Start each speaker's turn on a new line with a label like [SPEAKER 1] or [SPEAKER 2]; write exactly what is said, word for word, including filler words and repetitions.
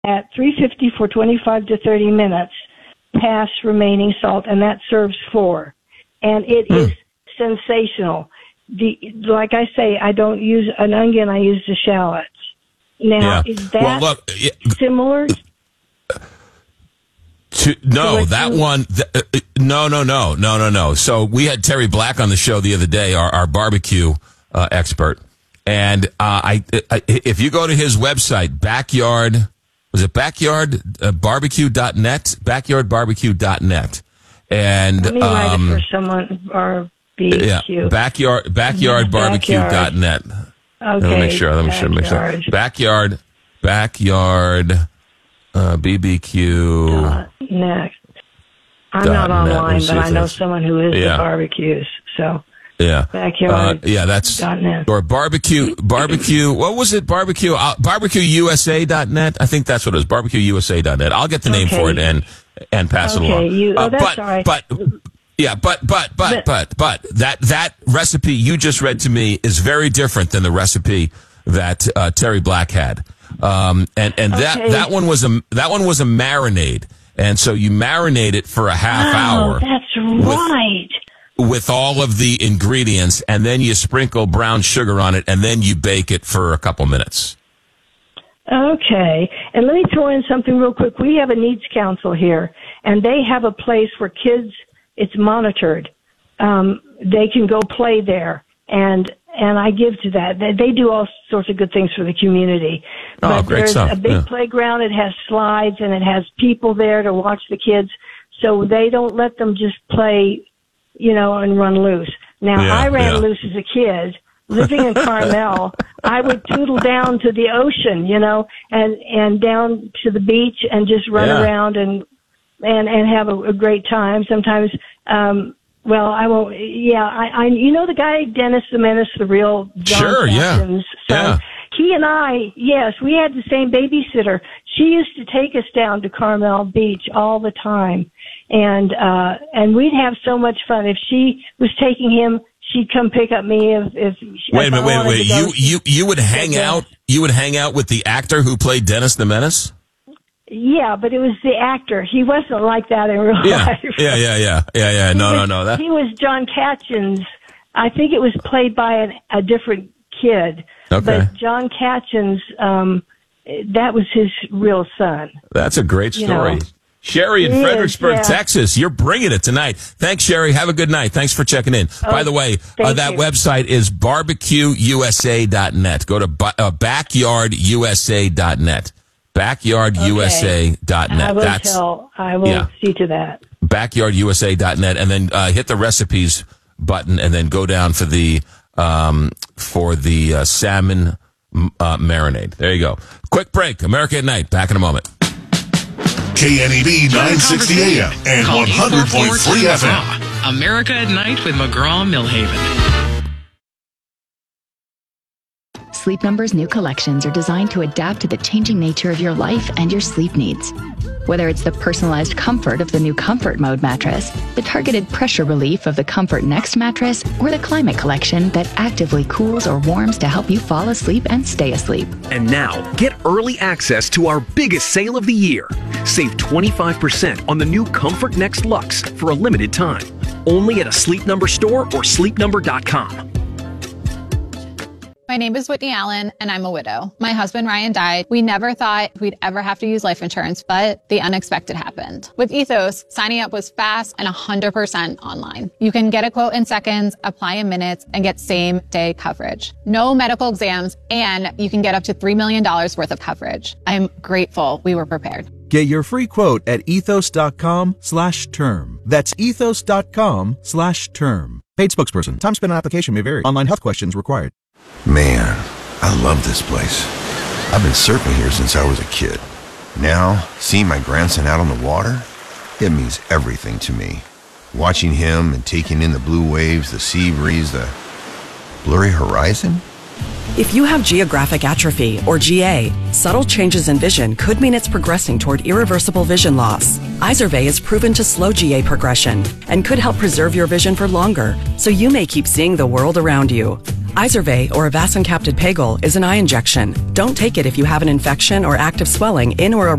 [SPEAKER 1] at three fifty for twenty-five to thirty minutes past remaining salt, and that serves four. And it mm. is sensational. The like I say, I don't use an onion; I use the shallots. Now, yeah. is that well, look, yeah. similar?
[SPEAKER 2] To, no, that one. Th- uh, no, no, no, no, no, no. So we had Terry Black on the show the other day, our, our barbecue uh, expert, and uh, I, I, if you go to his website, backyard, was it backyard barbecue dot net, backyard barbecue dot net, and
[SPEAKER 1] let me write
[SPEAKER 2] um,
[SPEAKER 1] it for someone. Barbecue.
[SPEAKER 2] Yeah, backyard backyard barbecue dot net.
[SPEAKER 1] Okay.
[SPEAKER 2] Let me make sure. Let me sure. Make sure. Backyard, backyard, uh, B B Q.
[SPEAKER 1] Dot net. I'm not online, but I know someone who is yeah. the barbecues. So
[SPEAKER 2] yeah,
[SPEAKER 1] backyard.
[SPEAKER 2] Uh, yeah, that's
[SPEAKER 1] dot net.
[SPEAKER 2] Or barbecue. Barbecue. What was it? Barbecue. Uh, barbecue U S A dot net. I think that's what it is. barbecue U S A dot net. I'll get the name
[SPEAKER 1] okay.
[SPEAKER 2] for it and and pass
[SPEAKER 1] okay,
[SPEAKER 2] it along.
[SPEAKER 1] You, oh,
[SPEAKER 2] uh,
[SPEAKER 1] that's
[SPEAKER 2] but,
[SPEAKER 1] all right.
[SPEAKER 2] But. Yeah, but, but, but, but, but, that, that recipe you just read to me is very different than the recipe that, uh, Terry Black had. Um, and, and
[SPEAKER 1] okay.
[SPEAKER 2] that, that one was a, that one was a marinade. And so you marinate it for a half
[SPEAKER 1] oh,
[SPEAKER 2] hour.
[SPEAKER 1] That's right.
[SPEAKER 2] With, with all of the ingredients, and then you sprinkle brown sugar on it, and then you bake it for a couple minutes.
[SPEAKER 1] Okay. And let me throw in something real quick. We have a needs council here, and they have a place where kids, it's monitored. Um, they can go play there, and and I give to that. They, they do all sorts of good things for the community.
[SPEAKER 2] Oh,
[SPEAKER 1] but
[SPEAKER 2] great
[SPEAKER 1] there's
[SPEAKER 2] stuff.
[SPEAKER 1] a big
[SPEAKER 2] yeah.
[SPEAKER 1] playground. It has slides, and it has people there to watch the kids. So they don't let them just play, you know, and run loose. Now,
[SPEAKER 2] yeah,
[SPEAKER 1] I ran
[SPEAKER 2] yeah.
[SPEAKER 1] loose as a kid. Living in Carmel, I would tootle down to the ocean, you know, and, and down to the beach and just run
[SPEAKER 2] yeah.
[SPEAKER 1] around and, and, and have a, a great time. Sometimes, um, well, I won't, yeah, I, I, you know, the guy, Dennis the Menace, the real John
[SPEAKER 2] sure,
[SPEAKER 1] Captain's
[SPEAKER 2] yeah.
[SPEAKER 1] son.
[SPEAKER 2] Yeah.
[SPEAKER 1] He and I, yes, we had the same babysitter. She used to take us down to Carmel Beach all the time. And, uh, and we'd have so much fun. If she was taking him, she'd come pick up me if, if
[SPEAKER 2] wait
[SPEAKER 1] if
[SPEAKER 2] a minute, wait, wait.
[SPEAKER 1] Go,
[SPEAKER 2] you, you, you would hang out, you would hang out with the actor who played Dennis the Menace?
[SPEAKER 1] Yeah, but it was the actor. He wasn't like that in real
[SPEAKER 2] yeah.
[SPEAKER 1] life.
[SPEAKER 2] Yeah, yeah, yeah, yeah, yeah. No,
[SPEAKER 1] was,
[SPEAKER 2] no, no. That...
[SPEAKER 1] He was John Catchins. I think it was played by an, a different kid.
[SPEAKER 2] Okay.
[SPEAKER 1] But John Catchins, um, that was his real son.
[SPEAKER 2] That's a great story. You know, Sherry in Fredericksburg, yeah. Texas. You're bringing it tonight. Thanks, Sherry. Have a good night. Thanks for checking in. Oh, By the way, uh, that
[SPEAKER 1] you.
[SPEAKER 2] website is barbecue U S A dot net. Go to bu- uh, backyard U S A dot net. backyard U S A dot net.
[SPEAKER 1] I will
[SPEAKER 2] That's,
[SPEAKER 1] tell. I will
[SPEAKER 2] yeah.
[SPEAKER 1] see to that.
[SPEAKER 2] backyard U S A dot net, and then uh, hit the recipes button, and then go down for the um, for the uh, salmon uh, marinade. There you go. Quick break. America at Night. Back in a moment.
[SPEAKER 3] K N E D nine sixty A M and one hundred point three F M.
[SPEAKER 4] America at Night with McGraw-Millhaven.
[SPEAKER 5] Sleep Number's new collections are designed to adapt to the changing nature of your life and your sleep needs. Whether it's the personalized comfort of the new Comfort Mode mattress, the targeted pressure relief of the Comfort Next mattress, or the Climate Collection that actively cools or warms to help you fall asleep and stay asleep.
[SPEAKER 6] And now, get early access to our biggest sale of the year. Save twenty-five percent on the new Comfort Next Luxe for a limited time. Only at a Sleep Number store or sleep number dot com.
[SPEAKER 7] My name is Whitney Allen, and I'm a widow. My husband, Ryan, died. We never thought we'd ever have to use life insurance, but the unexpected happened. With Ethos, signing up was fast and one hundred percent online. You can get a quote in seconds, apply in minutes, and get same-day coverage. No medical exams, and you can get up to three million dollars worth of coverage. I'm grateful we were prepared.
[SPEAKER 8] Get your free quote at ethos.com slash term. That's ethos.com slash term. Paid spokesperson. Time spent on application may vary. Online health questions required.
[SPEAKER 9] Man, I love this place. I've been surfing here since I was a kid. Now, seeing my grandson out on the water, it means everything to me. Watching him and taking in the blue waves, the sea breeze, the blurry horizon.
[SPEAKER 10] If you have geographic atrophy, or G A, subtle changes in vision could mean it's progressing toward irreversible vision loss. Izervay is proven to slow G A progression and could help preserve your vision for longer, so you may keep seeing the world around you. Izervay, or Avastin Captid Pegol, is an eye injection. Don't take it if you have an infection or active swelling in or around